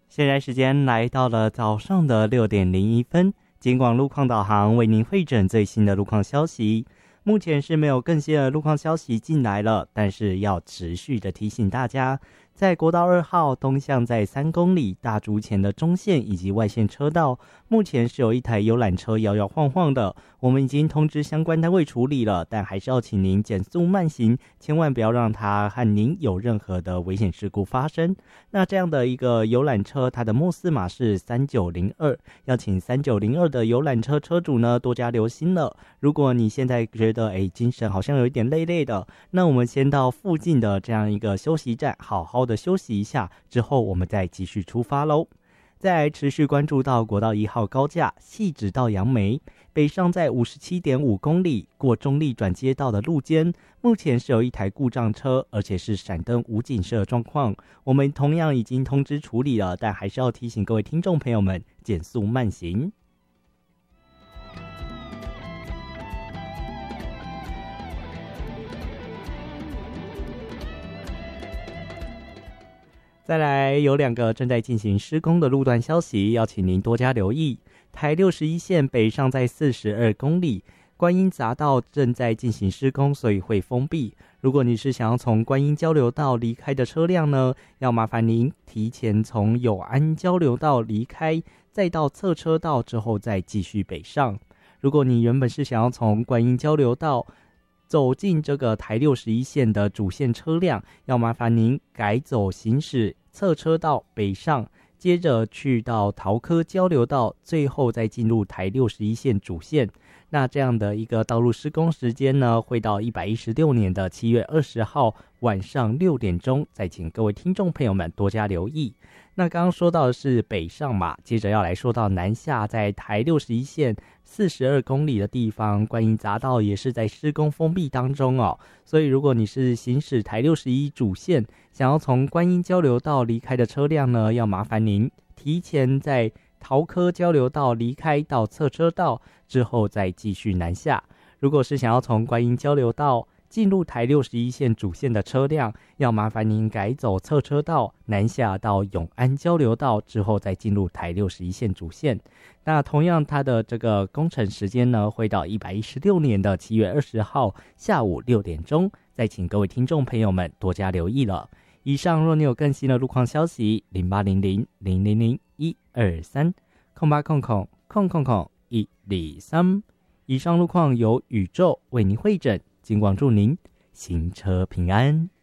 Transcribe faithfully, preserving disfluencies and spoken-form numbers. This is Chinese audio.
现在时间来到了早上的六点零一分，警广路况导航为您汇整最新的路况消息。目前是没有更新的路况消息进来了，但是要持续的提醒大家，在国道二号东向在三公里大竹前的中线以及外线车道，目前是有一台游览车摇摇晃晃的，我们已经通知相关单位处理了，但还是要请您减速慢行，千万不要让它和您有任何的危险事故发生。那这样的一个游览车，它的末四码是三九零二，要请三九零二的游览车车主呢多加留心了。如果你现在觉得哎精神好像有一点累累的，那我们先到附近的这样一个休息站好好的休息一下，之后我们再继续出发咯。再来持续关注到国道一号高架汐止到杨梅，北上在 五十七点五公里过中立转接道的路间，目前是有一台故障车，而且是闪灯无警示的状况，我们同样已经通知处理了，但还是要提醒各位听众朋友们减速慢行。再来有两个正在进行施工的路段消息，要请您多加留意。台六十一线北上在四十二公里，观音匝道正在进行施工，所以会封闭。如果你是想要从观音交流道离开的车辆呢，要麻烦您提前从友安交流道离开，再到侧车道之后再继续北上。如果你原本是想要从观音交流道走进这个台六十一线的主线车辆，要麻烦您改走行驶侧车道北上，接着去到桃科交流道，最后再进入台六十一线主线。那这样的一个道路施工时间呢，会到一百一十六年的七月二十号晚上六点钟，再请各位听众朋友们多加留意。那刚刚说到的是北上嘛，接着要来说到南下，在台六十一线四十二公里的地方，观音匝道也是在施工封闭当中哦。所以如果你是行驶台六十一主线，想要从观音交流道离开的车辆呢，要麻烦您提前在桃科交流道离开到侧车道之后再继续南下。如果是想要从观音交流道进入台六十一线主线的车辆，要麻烦您改走侧车道南下到永安交流道之后再进入台六十一线主线。那同样它的这个工程时间呢，会到一百一十六年的七月二十号下午六点钟，再请各位听众朋友们多加留意了。以上若你有更新的路况消息，零八零零零零零一二三空八空空空空空一二三。以上路况由宇宙为您汇整，尽管祝您行车平安。